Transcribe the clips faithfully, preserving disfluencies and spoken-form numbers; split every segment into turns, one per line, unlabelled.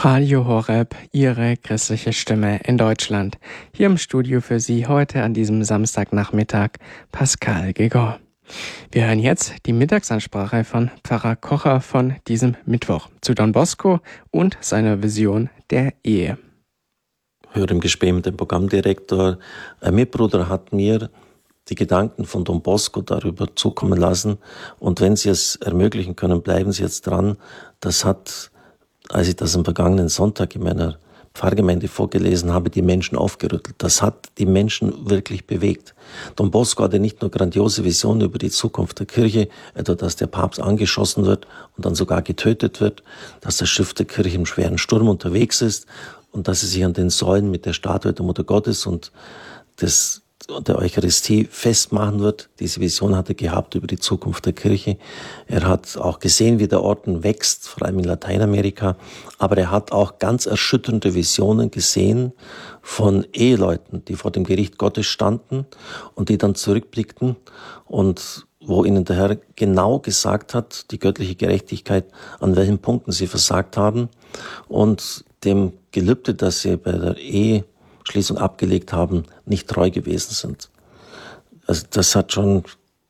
Radio Horeb, Ihre christliche Stimme in Deutschland. Hier im Studio für Sie heute an diesem Samstagnachmittag Pascal Gegor. Wir hören jetzt die Mittagsansprache von Pfarrer Kocher von diesem Mittwoch zu Don Bosco und seiner Vision der Ehe.
Ich höre im Gespräch mit dem Programmdirektor, ein Mitbruder hat mir die Gedanken von Don Bosco darüber zukommen lassen, und wenn Sie es ermöglichen können, bleiben Sie jetzt dran. Das hat, als ich das am vergangenen Sonntag in meiner Pfarrgemeinde vorgelesen habe, die Menschen aufgerüttelt. Das hat die Menschen wirklich bewegt. Don Bosco hatte nicht nur grandiose Visionen über die Zukunft der Kirche, etwa dass der Papst angeschossen wird und dann sogar getötet wird, dass das Schiff der Kirche im schweren Sturm unterwegs ist und dass sie sich an den Säulen mit der Statue der Mutter Gottes und des der Eucharistie festmachen wird. Diese Vision hat er gehabt über die Zukunft der Kirche. Er hat auch gesehen, wie der Orden wächst, vor allem in Lateinamerika. Aber er hat auch ganz erschütternde Visionen gesehen von Eheleuten, die vor dem Gericht Gottes standen und die dann zurückblickten und wo ihnen der Herr genau gesagt hat, die göttliche Gerechtigkeit, an welchen Punkten sie versagt haben und dem Gelübde, das sie bei der Ehe Schließung abgelegt haben, nicht treu gewesen sind. Also das hat schon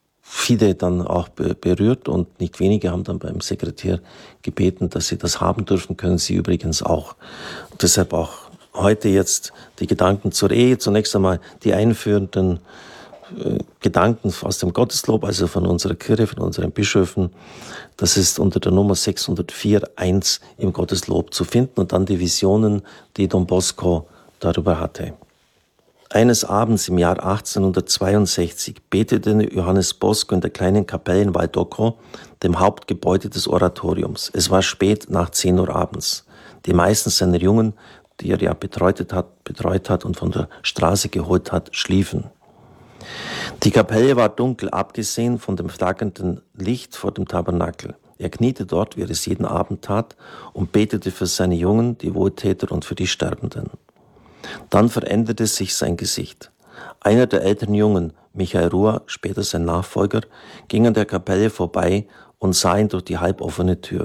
viele dann auch berührt und nicht wenige haben dann beim Sekretär gebeten, dass sie das haben dürfen, können sie übrigens auch. Und deshalb auch heute jetzt die Gedanken zur Ehe. Zunächst einmal die einführenden äh, Gedanken aus dem Gotteslob, also von unserer Kirche, von unseren Bischöfen. Das ist unter der Nummer sechshundertvier Punkt eins im Gotteslob zu finden, und dann die Visionen, die Don Bosco darüber hatte. Eines Abends im Jahr achtzehnhundertzweiundsechzig betete Johannes Bosco in der kleinen Kapelle in Valdocco, dem Hauptgebäude des Oratoriums. Es war spät, nach zehn Uhr abends. Die meisten seiner Jungen, die er ja betreut hat, betreut hat und von der Straße geholt hat, schliefen. Die Kapelle war dunkel, abgesehen von dem flackernden Licht vor dem Tabernakel. Er kniete dort, wie er es jeden Abend tat, und betete für seine Jungen, die Wohltäter, und für die Sterbenden. Dann veränderte sich sein Gesicht. Einer der älteren Jungen, Michael Ruhr, später sein Nachfolger, ging an der Kapelle vorbei und sah ihn durch die halboffene Tür.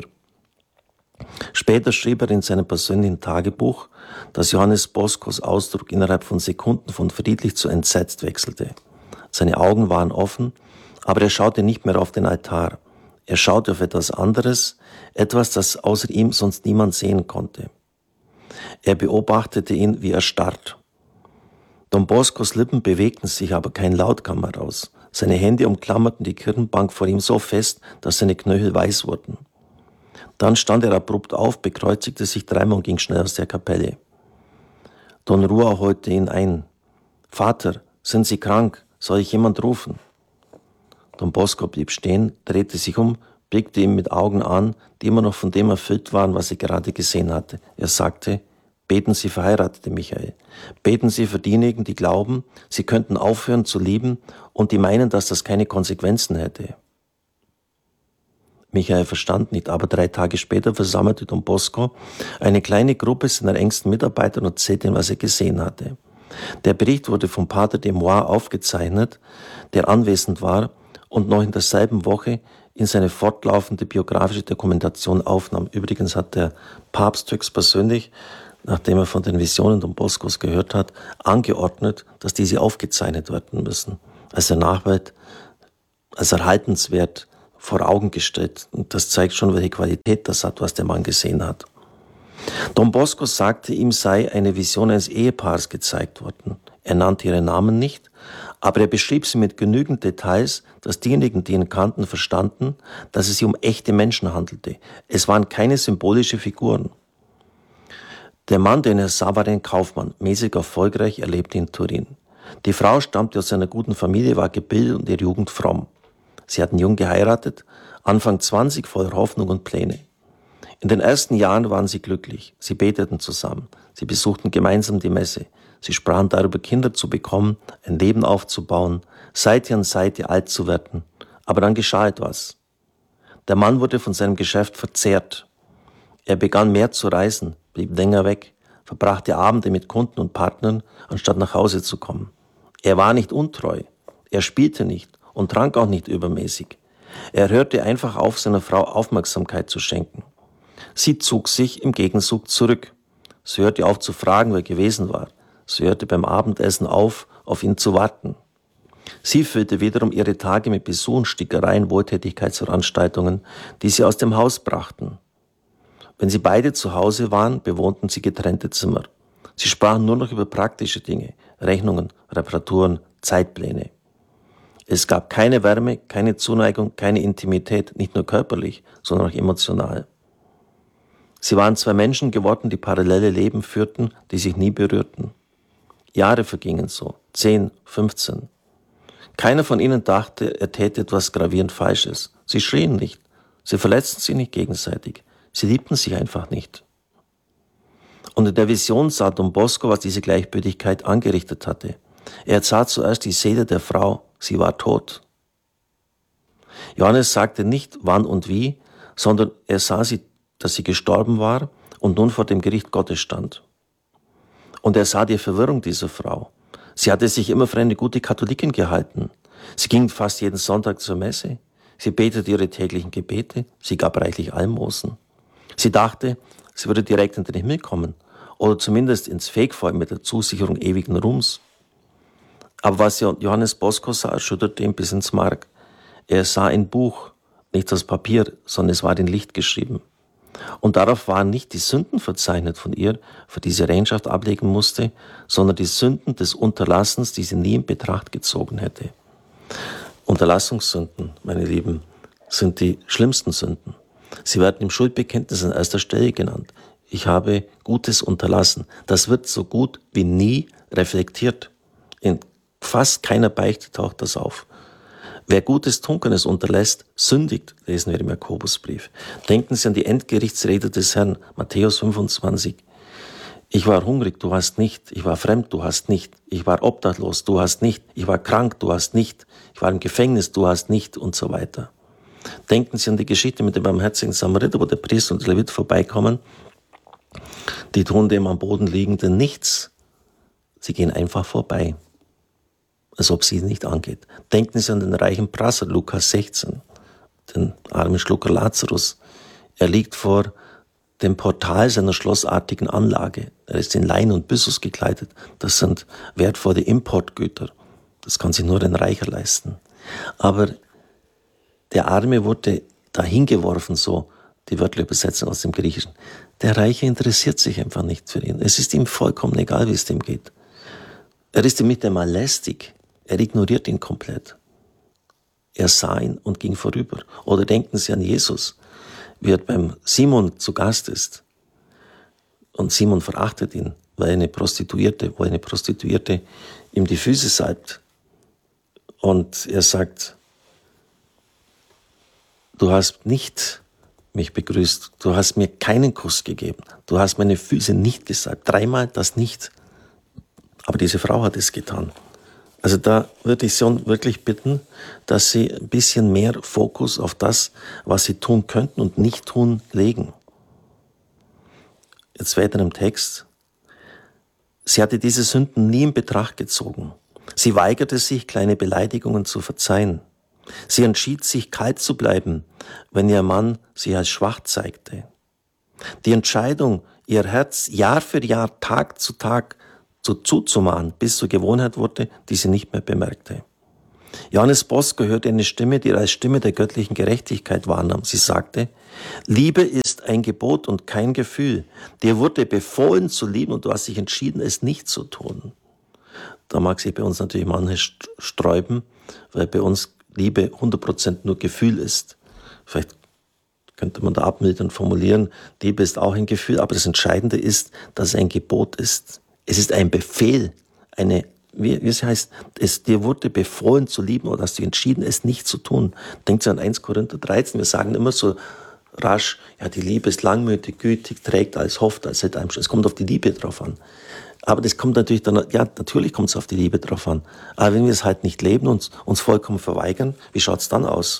Später schrieb er in seinem persönlichen Tagebuch, dass Johannes Boscos Ausdruck innerhalb von Sekunden von friedlich zu entsetzt wechselte. Seine Augen waren offen, aber er schaute nicht mehr auf den Altar. Er schaute auf etwas anderes, etwas, das außer ihm sonst niemand sehen konnte. Er beobachtete ihn, wie er starrt. Don Boscos Lippen bewegten sich, aber kein Laut kam heraus. Seine Hände umklammerten die Kirchenbank vor ihm so fest, dass seine Knöchel weiß wurden. Dann stand er abrupt auf, bekreuzigte sich dreimal und ging schnell aus der Kapelle. Don Ruhr holte ihn ein. »Vater, sind Sie krank? Soll ich jemand rufen?« Don Bosco blieb stehen, drehte sich um, blickte ihn mit Augen an, die immer noch von dem erfüllt waren, was er gerade gesehen hatte. Er sagte: »Beten Sie für Heiratete, Michael. Beten Sie für diejenigen, die glauben, sie könnten aufhören zu lieben und die meinen, dass das keine Konsequenzen hätte.« Michael verstand nicht, aber drei Tage später versammelte Don Bosco eine kleine Gruppe seiner engsten Mitarbeiter und erzählte ihnen, was er gesehen hatte. Der Bericht wurde vom Pater de Moir aufgezeichnet, der anwesend war und noch in derselben Woche in seine fortlaufende biografische Dokumentation aufnahm. Übrigens hat der Papst höchstpersönlich, nachdem er von den Visionen Don Boscos gehört hat, angeordnet, dass diese aufgezeichnet werden müssen, als der Nachwelt als erhaltenswert vor Augen gestellt. Und das zeigt schon, welche Qualität das hat, was der Mann gesehen hat. Don Bosco sagte, ihm sei eine Vision eines Ehepaars gezeigt worden. Er nannte ihre Namen nicht, aber er beschrieb sie mit genügend Details, dass diejenigen, die ihn kannten, verstanden, dass es sich um echte Menschen handelte. Es waren keine symbolische Figuren. Der Mann, den er sah, war ein Kaufmann, mäßig erfolgreich, er lebte in Turin. Die Frau stammte aus einer guten Familie, war gebildet und ihre Jugend fromm. Sie hatten jung geheiratet, Anfang zwanzig, voller Hoffnung und Pläne. In den ersten Jahren waren sie glücklich. Sie beteten zusammen. Sie besuchten gemeinsam die Messe. Sie sprachen darüber, Kinder zu bekommen, ein Leben aufzubauen, Seite an Seite alt zu werden. Aber dann geschah etwas. Der Mann wurde von seinem Geschäft verzehrt. Er begann mehr zu reisen, blieb länger weg, verbrachte Abende mit Kunden und Partnern, anstatt nach Hause zu kommen. Er war nicht untreu. Er spielte nicht und trank auch nicht übermäßig. Er hörte einfach auf, seiner Frau Aufmerksamkeit zu schenken. Sie zog sich im Gegenzug zurück. Sie hörte auf zu fragen, wer gewesen war. Sie hörte beim Abendessen auf, auf ihn zu warten. Sie füllte wiederum ihre Tage mit Besuchen, Stickereien, Wohltätigkeitsveranstaltungen, die sie aus dem Haus brachten. Wenn sie beide zu Hause waren, bewohnten sie getrennte Zimmer. Sie sprachen nur noch über praktische Dinge, Rechnungen, Reparaturen, Zeitpläne. Es gab keine Wärme, keine Zuneigung, keine Intimität, nicht nur körperlich, sondern auch emotional. Sie waren zwei Menschen geworden, die parallele Leben führten, die sich nie berührten. Jahre vergingen so, zehn, fünfzehn. Keiner von ihnen dachte, er täte etwas gravierend Falsches. Sie schrien nicht, sie verletzten sich nicht gegenseitig, sie liebten sich einfach nicht. Und in der Vision sah Don Bosco, was diese Gleichgültigkeit angerichtet hatte. Er sah zuerst die Seele der Frau, sie war tot. Johannes sagte nicht wann und wie, sondern er sah sie, dass sie gestorben war und nun vor dem Gericht Gottes stand. Und er sah die Verwirrung dieser Frau. Sie hatte sich immer für eine gute Katholikin gehalten. Sie ging fast jeden Sonntag zur Messe. Sie betete ihre täglichen Gebete. Sie gab reichlich Almosen. Sie dachte, sie würde direkt in den Himmel kommen oder zumindest ins Fegfeuer mit der Zusicherung ewigen Ruhms. Aber was Johannes Bosco sah, erschütterte ihn bis ins Mark. Er sah ein Buch, nicht das Papier, sondern es war in Licht geschrieben. Und darauf waren nicht die Sünden verzeichnet von ihr, für die sie Rechenschaft ablegen musste, sondern die Sünden des Unterlassens, die sie nie in Betracht gezogen hätte. Unterlassungssünden, meine Lieben, sind die schlimmsten Sünden. Sie werden im Schuldbekenntnis an erster Stelle genannt. Ich habe Gutes unterlassen. Das wird so gut wie nie reflektiert. In fast keiner Beichte taucht das auf. Wer Gutes tun kann, es unterlässt, sündigt, lesen wir im Jakobusbrief. Denken Sie an die Endgerichtsrede des Herrn, Matthäus fünfundzwanzig. Ich war hungrig, du hast nicht. Ich war fremd, du hast nicht. Ich war obdachlos, du hast nicht. Ich war krank, du hast nicht. Ich war im Gefängnis, du hast nicht und so weiter. Denken Sie an die Geschichte mit dem barmherzigen Samariter, wo der Priester und der Levit vorbeikommen. Die tun dem am Boden liegenden nichts. Sie gehen einfach vorbei, als ob sie nicht angeht. Denken Sie an den reichen Prasser, Lukas sechzehn, den armen Schlucker Lazarus. Er liegt vor dem Portal seiner schlossartigen Anlage. Er ist in Lein und Byssus gekleidet. Das sind wertvolle Importgüter. Das kann sich nur ein Reicher leisten. Aber der Arme wurde dahin geworfen, so die wörtliche Übersetzung aus dem Griechischen. Der Reiche interessiert sich einfach nicht für ihn. Es ist ihm vollkommen egal, wie es dem geht. Er ist ihm nicht einmal lästig. Er ignoriert ihn komplett. Er sah ihn und ging vorüber. Oder denken Sie an Jesus, wie er beim Simon zu Gast ist. Und Simon verachtet ihn, weil eine Prostituierte, weil eine Prostituierte ihm die Füße salbt. Und er sagt, du hast nicht mich begrüßt, du hast mir keinen Kuss gegeben, du hast meine Füße nicht gesalbt, dreimal das nicht. Aber diese Frau hat es getan. Also da würde ich Sie wirklich bitten, dass Sie ein bisschen mehr Fokus auf das, was Sie tun könnten und nicht tun, legen. Jetzt weiter im Text. Sie hatte diese Sünden nie in Betracht gezogen. Sie weigerte sich, kleine Beleidigungen zu verzeihen. Sie entschied sich, kalt zu bleiben, wenn ihr Mann sie als schwach zeigte. Die Entscheidung, ihr Herz Jahr für Jahr, Tag zu Tag so zuzumachen, bis zur Gewohnheit wurde, die sie nicht mehr bemerkte. Johannes Bosco hörte eine Stimme, die er als Stimme der göttlichen Gerechtigkeit wahrnahm. Sie sagte, Liebe ist ein Gebot und kein Gefühl. Dir wurde befohlen zu lieben und du hast dich entschieden, es nicht zu tun. Da mag sich bei uns natürlich manches sträuben, weil bei uns Liebe hundert Prozent nur Gefühl ist. Vielleicht könnte man da abmildern formulieren, Liebe ist auch ein Gefühl, aber das Entscheidende ist, dass es ein Gebot ist. Es ist ein Befehl, eine, wie, wie es heißt, es dir wurde befohlen zu lieben oder hast du entschieden, es nicht zu tun. Denkt Sie an eins Korinther dreizehn, wir sagen immer so rasch, ja, die Liebe ist langmütig, gütig, trägt als hofft, als hätte einem schon. Es kommt auf die Liebe drauf an. Aber das kommt natürlich dann, ja, natürlich kommt es auf die Liebe drauf an. Aber wenn wir es halt nicht leben und uns vollkommen verweigern, wie schaut es dann aus?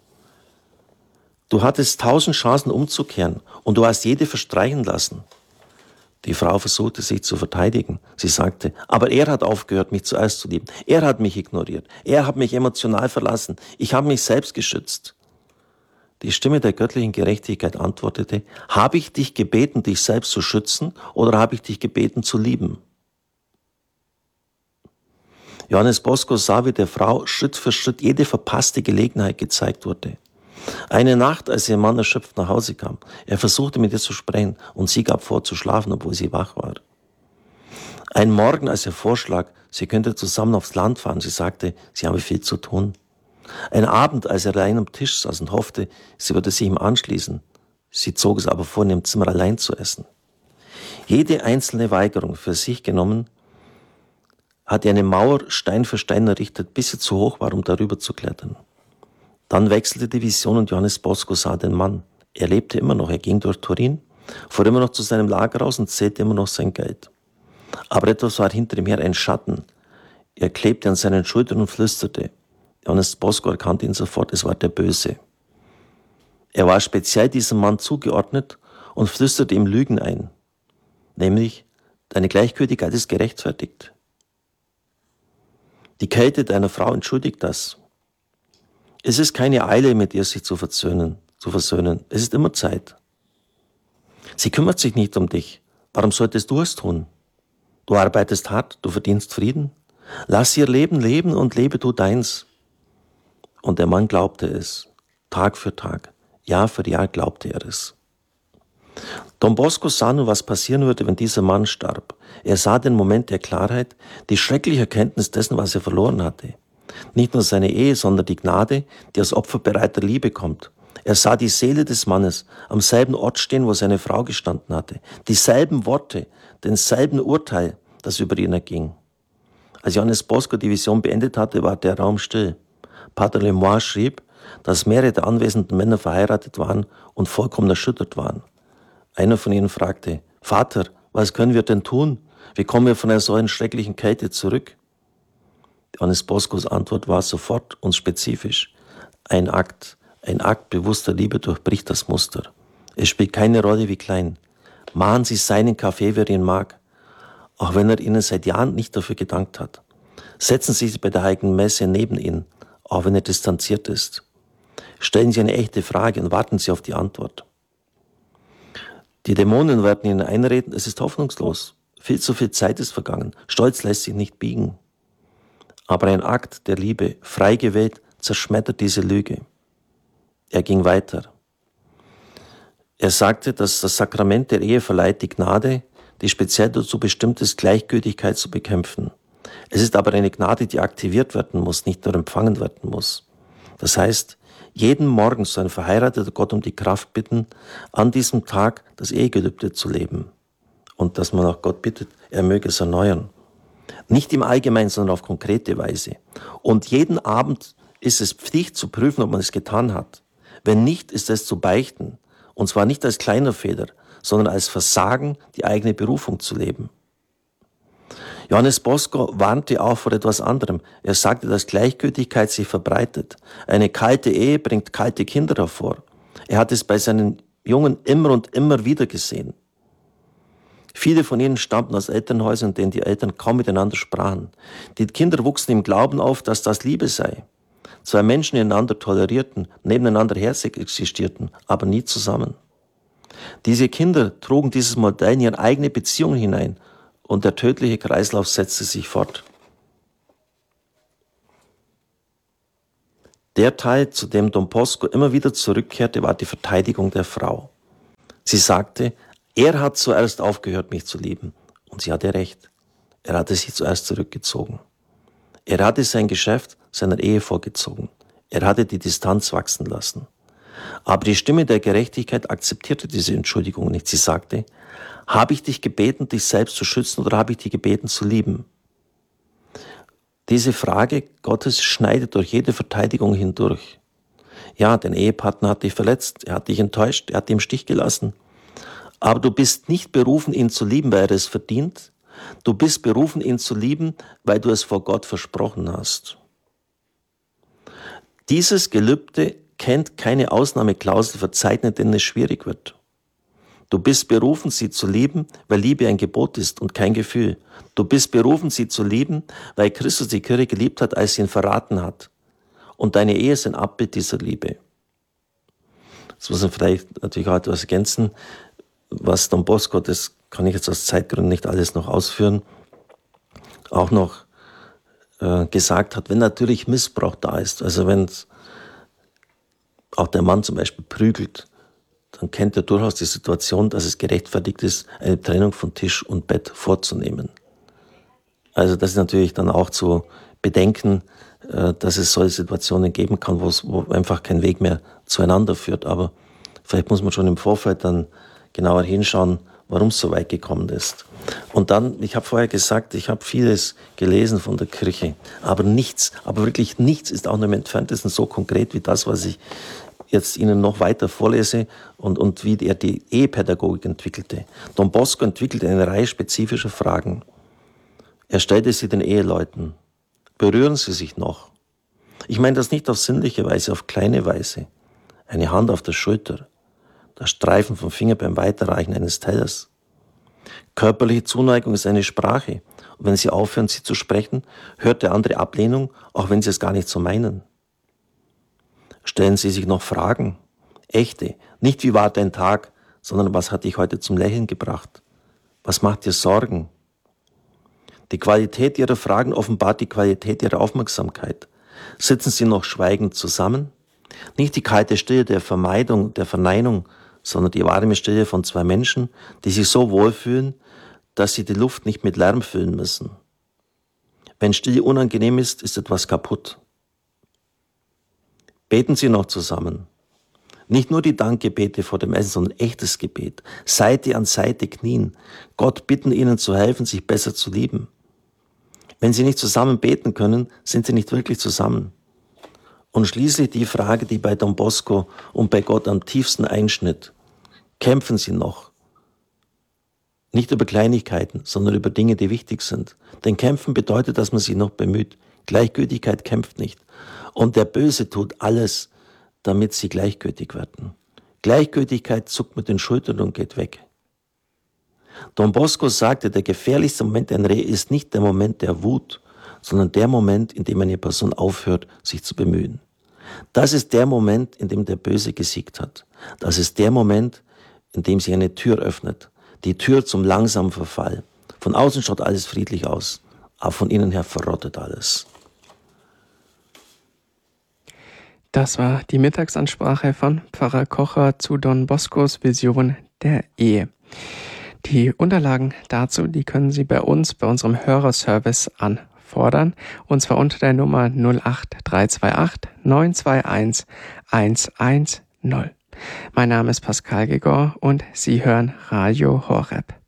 Du hattest tausend Chancen umzukehren und du hast jede verstreichen lassen. Die Frau versuchte sich zu verteidigen. Sie sagte, aber er hat aufgehört, mich zuerst zu lieben. Er hat mich ignoriert. Er hat mich emotional verlassen. Ich habe mich selbst geschützt. Die Stimme der göttlichen Gerechtigkeit antwortete, habe ich dich gebeten, dich selbst zu schützen, oder habe ich dich gebeten zu lieben? Johannes Bosco sah, wie der Frau Schritt für Schritt jede verpasste Gelegenheit gezeigt wurde. Eine Nacht, als ihr Mann erschöpft nach Hause kam, er versuchte mit ihr zu sprechen und sie gab vor zu schlafen, obwohl sie wach war. Ein Morgen, als er vorschlug, sie könnte zusammen aufs Land fahren, sie sagte, sie habe viel zu tun. Ein Abend, als er allein am Tisch saß und hoffte, sie würde sich ihm anschließen. Sie zog es aber vor, in ihrem Zimmer allein zu essen. Jede einzelne Weigerung für sich genommen, hat er eine Mauer Stein für Stein errichtet, bis sie zu hoch war, um darüber zu klettern. Dann wechselte die Vision und Johannes Bosco sah den Mann. Er lebte immer noch, er ging durch Turin, fuhr immer noch zu seinem Lagerhaus und zählte immer noch sein Geld. Aber etwas war hinter ihm her, ein Schatten. Er klebte an seinen Schultern und flüsterte. Johannes Bosco erkannte ihn sofort, es war der Böse. Er war speziell diesem Mann zugeordnet und flüsterte ihm Lügen ein. Nämlich, deine Gleichgültigkeit ist gerechtfertigt. Die Kälte deiner Frau entschuldigt das. Es ist keine Eile, mit ihr sich zu versöhnen, zu versöhnen. Es ist immer Zeit. Sie kümmert sich nicht um dich. Warum solltest du es tun? Du arbeitest hart, du verdienst Frieden. Lass ihr Leben leben und lebe du deins. Und der Mann glaubte es. Tag für Tag, Jahr für Jahr glaubte er es. Don Bosco sah nun, was passieren würde, wenn dieser Mann starb. Er sah den Moment der Klarheit, die schreckliche Erkenntnis dessen, was er verloren hatte. Nicht nur seine Ehe, sondern die Gnade, die aus opferbereiter Liebe kommt. Er sah die Seele des Mannes am selben Ort stehen, wo seine Frau gestanden hatte. Dieselben Worte, denselben Urteil, das über ihn erging. Als Johannes Bosco die Vision beendet hatte, war der Raum still. Pater Lemoine schrieb, dass mehrere der anwesenden Männer verheiratet waren und vollkommen erschüttert waren. Einer von ihnen fragte, Vater, was können wir denn tun? Wie kommen wir von einer solchen schrecklichen Kälte zurück? Johannes Boscos Antwort war sofort und spezifisch. Ein Akt, ein Akt bewusster Liebe durchbricht das Muster. Es spielt keine Rolle, wie klein. Mahnen Sie seinen Kaffee, wer ihn mag, auch wenn er Ihnen seit Jahren nicht dafür gedankt hat. Setzen Sie sich bei der Heiligen Messe neben ihn, auch wenn er distanziert ist. Stellen Sie eine echte Frage und warten Sie auf die Antwort. Die Dämonen werden Ihnen einreden, es ist hoffnungslos. Viel zu viel Zeit ist vergangen. Stolz lässt sich nicht biegen. Aber ein Akt der Liebe, frei gewählt, zerschmettert diese Lüge. Er ging weiter. Er sagte, dass das Sakrament der Ehe verleiht die Gnade, die speziell dazu bestimmt ist, Gleichgültigkeit zu bekämpfen. Es ist aber eine Gnade, die aktiviert werden muss, nicht nur empfangen werden muss. Das heißt, jeden Morgen soll ein verheirateter Gott um die Kraft bitten, an diesem Tag das Ehegelübde zu leben. Und dass man auch Gott bittet, er möge es erneuern. Nicht im Allgemeinen, sondern auf konkrete Weise. Und jeden Abend ist es Pflicht zu prüfen, ob man es getan hat. Wenn nicht, ist es zu beichten. Und zwar nicht als kleiner Fehler, sondern als Versagen, die eigene Berufung zu leben. Johannes Bosco warnte auch vor etwas anderem. Er sagte, dass Gleichgültigkeit sich verbreitet. Eine kalte Ehe bringt kalte Kinder hervor. Er hat es bei seinen Jungen immer und immer wieder gesehen. Viele von ihnen stammten aus Elternhäusern, in denen die Eltern kaum miteinander sprachen. Die Kinder wuchsen im Glauben auf, dass das Liebe sei. Zwei Menschen, die einander tolerierten, nebeneinander her existierten, aber nie zusammen. Diese Kinder trugen dieses Modell in ihre eigene Beziehung hinein und der tödliche Kreislauf setzte sich fort. Der Teil, zu dem Don Bosco immer wieder zurückkehrte, war die Verteidigung der Frau. Sie sagte, er hat zuerst aufgehört, mich zu lieben. Und sie hatte recht. Er hatte sich zuerst zurückgezogen. Er hatte sein Geschäft seiner Ehe vorgezogen. Er hatte die Distanz wachsen lassen. Aber die Stimme der Gerechtigkeit akzeptierte diese Entschuldigung nicht. Sie sagte, habe ich dich gebeten, dich selbst zu schützen oder habe ich dich gebeten zu lieben? Diese Frage Gottes schneidet durch jede Verteidigung hindurch. Ja, dein Ehepartner hat dich verletzt, er hat dich enttäuscht, er hat dich im Stich gelassen. Aber du bist nicht berufen, ihn zu lieben, weil er es verdient. Du bist berufen, ihn zu lieben, weil du es vor Gott versprochen hast. Dieses Gelübde kennt keine Ausnahmeklausel verzeichnet, denen es schwierig wird. Du bist berufen, sie zu lieben, weil Liebe ein Gebot ist und kein Gefühl. Du bist berufen, sie zu lieben, weil Christus die Kirche geliebt hat, als sie ihn verraten hat. Und deine Ehe ist ein Abbild dieser Liebe. Das muss man vielleicht natürlich auch etwas ergänzen. Was Don Bosco, das kann ich jetzt aus Zeitgründen nicht alles noch ausführen, auch noch äh, gesagt hat, wenn natürlich Missbrauch da ist, also wenn auch der Mann zum Beispiel prügelt, dann kennt er durchaus die Situation, dass es gerechtfertigt ist, eine Trennung von Tisch und Bett vorzunehmen. Also das ist natürlich dann auch zu bedenken, äh, dass es solche Situationen geben kann, wo es wo einfach kein Weg mehr zueinander führt. Aber vielleicht muss man schon im Vorfeld dann genauer hinschauen, warum es so weit gekommen ist. Und dann, ich habe vorher gesagt, ich habe vieles gelesen von der Kirche, aber nichts, aber wirklich nichts ist auch nur im Entferntesten so konkret wie das, was ich jetzt Ihnen noch weiter vorlese und, und wie er die Ehepädagogik entwickelte. Don Bosco entwickelte eine Reihe spezifischer Fragen. Er stellte sie den Eheleuten. Berühren Sie sich noch? Ich meine das nicht auf sinnliche Weise, auf kleine Weise. Eine Hand auf der Schulter, das Streifen vom Finger beim Weiterreichen eines Tellers. Körperliche Zuneigung ist eine Sprache. Und wenn Sie aufhören, sie zu sprechen, hört der andere Ablehnung, auch wenn Sie es gar nicht so meinen. Stellen Sie sich noch Fragen. Echte. Nicht wie war dein Tag, sondern was hat dich heute zum Lächeln gebracht? Was macht dir Sorgen? Die Qualität Ihrer Fragen offenbart die Qualität Ihrer Aufmerksamkeit. Sitzen Sie noch schweigend zusammen? Nicht die kalte Stille der Vermeidung, der Verneinung, sondern die warme Stille von zwei Menschen, die sich so wohlfühlen, dass sie die Luft nicht mit Lärm füllen müssen. Wenn Stille unangenehm ist, ist etwas kaputt. Beten Sie noch zusammen. Nicht nur die Dankgebete vor dem Essen, sondern echtes Gebet. Seite an Seite knien. Gott bitten, Ihnen zu helfen, sich besser zu lieben. Wenn Sie nicht zusammen beten können, sind Sie nicht wirklich zusammen. Und schließlich die Frage, die bei Don Bosco und bei Gott am tiefsten einschnitt. Kämpfen Sie noch? Nicht über Kleinigkeiten, sondern über Dinge, die wichtig sind. Denn kämpfen bedeutet, dass man sich noch bemüht. Gleichgültigkeit kämpft nicht. Und der Böse tut alles, damit sie gleichgültig werden. Gleichgültigkeit zuckt mit den Schultern und geht weg. Don Bosco sagte, der gefährlichste Moment einer Ehe ist nicht der Moment der Wut, sondern der Moment, in dem eine Person aufhört, sich zu bemühen. Das ist der Moment, in dem der Böse gesiegt hat. Das ist der Moment, in dem sich eine Tür öffnet. Die Tür zum langsamen Verfall. Von außen schaut alles friedlich aus, aber von innen her verrottet alles.
Das war die Mittagsansprache von Pfarrer Kocher zu Don Boscos Vision der Ehe. Die Unterlagen dazu, die können Sie bei uns, bei unserem Hörerservice anfordern, und zwar unter der Nummer null acht drei zwei acht neun zwei eins eins eins null. Mein Name ist Pascal Gregor und Sie hören Radio Horeb.